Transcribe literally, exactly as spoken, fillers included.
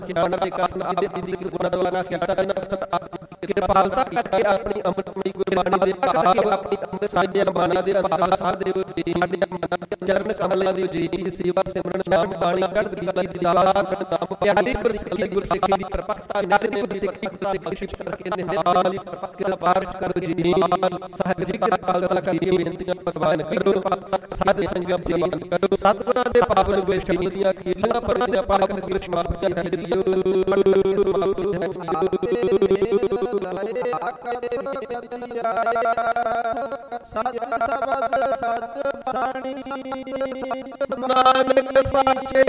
ਖਿਆਲ ਦੇ ਕਾਰਨ ਆਪ ਦੀ ਗੁਰਬਾਣੀ ਦੁਆਰਾ ਖਿਆਲ ਕਿਰਪਾਲਤਾ ਕਰਕੇ ਆਪਣੀ ਅੰਮ੍ਰਿਤਮਈ ਗੁਰਬਾਣੀ ਦੇ ਭਾਵ ਆਪਣੀ ਅੰਮ੍ਰਿਤ ਸਾਜਿਆ ਬਾਣਾ ਦੇ ਅਧਾਰ ਸਾਹਿਬ ਦੇ ਜੀ ਸਾਡੇ ਮਨ ਚਰਨ ਕਮਲਾਂ ਦੀ ਜੀ ਦੀ ਸੇਵਾ ਸਿਮਰਨ ਨਾਮ ਬਾਣੀ ਕੱਢ ਦਿੱਤਾ ਜੀ ਦਾ ਨਾਮ ਪਿਆਰੀ ਗੁਰਸਿੱਖੀ ਗੁਰਸਿੱਖੀ ਦੀ ਪ੍ਰਪੱਕਤਾ ਨਾਰੇ ਦੀ ਗੁਰਸਿੱਖੀ ਦਾ ਬਖਸ਼ਿਸ਼ ਕਰਕੇ ਨਿਹਾਲ ਪ੍ਰਪੱਕ ਦਾ ਪਾਠ ਕਰੋ ਜੀ ਸਾਹਿਬ ਜੀ ਕਿਰਪਾਲਤਾ ਕਰਕੇ ਬੇਨਤੀਆਂ ਪ੍ਰਵਾਨ ਕਰੋ ਸਾਧ ਸੰਗਤ ਜੀ ਕਰੋ ਸਤਿਗੁਰਾਂ ਦੇ ਪਾਵਨ ਬੇਸ਼ਕੀਆਂ ਦੀਆਂ ਖੀਲਾਂ ਪਰਦੇ ਪਾਕ ਕਰਕੇ ਸਮਾਪਤੀ ਕਰਿਓ ਨਾਨਕ ਸਾਚੇ